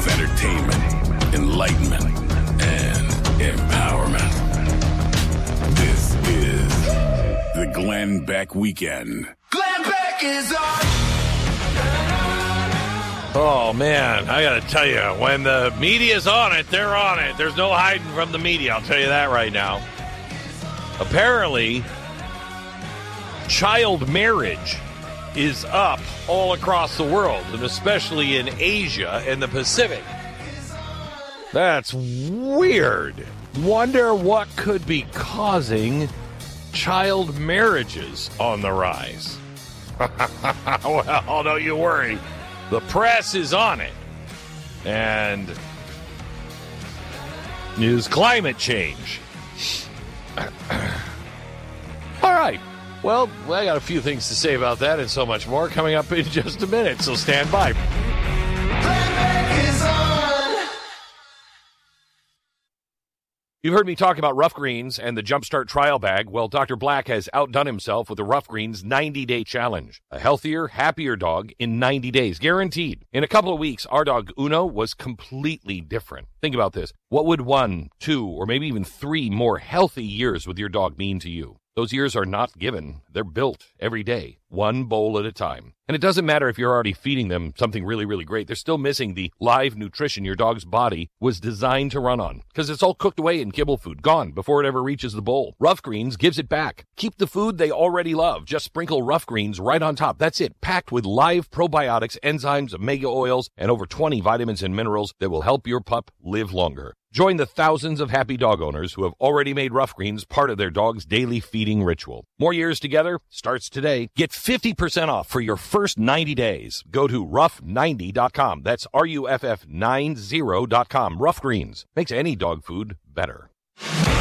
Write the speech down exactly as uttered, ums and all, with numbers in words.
of entertainment, enlightenment, and empowerment. This is the Glenn Beck Weekend. Glenn Beck is on! Oh, man, I got to tell you, when the media's on it, they're on it. There's no hiding from the media, I'll tell you that right now. Apparently, child marriage is up all across the world, and especially in Asia and the Pacific. That's weird. Wonder what could be causing child marriages on the rise. Well, don't you worry. The press is on it. And is climate change. All right. Well, I got a few things to say about that and so much more coming up in just a minute, so stand by. You've heard me talk about Rough Greens and the Jumpstart Trial Bag. Well, Doctor Black has outdone himself with the Rough Greens ninety-day challenge. A healthier, happier dog in ninety days, guaranteed. In a couple of weeks, our dog Uno was completely different. Think about this. What would one, two, or maybe even three more healthy years with your dog mean to you? Those years are not given. They're built every day, one bowl at a time. And it doesn't matter if you're already feeding them something really, really great. They're still missing the live nutrition your dog's body was designed to run on, because it's all cooked away in kibble food, gone before it ever reaches the bowl. Rough Greens gives it back. Keep the food they already love. Just sprinkle Rough Greens right on top. That's it, packed with live probiotics, enzymes, omega oils, and over twenty vitamins and minerals that will help your pup live longer. Join the thousands of happy dog owners who have already made Rough Greens part of their dog's daily feeding ritual. More years together starts today. Get fifty percent off for your first ninety days. Go to rough ninety dot com. That's R U F F ninety dot com. Rough Greens makes any dog food better.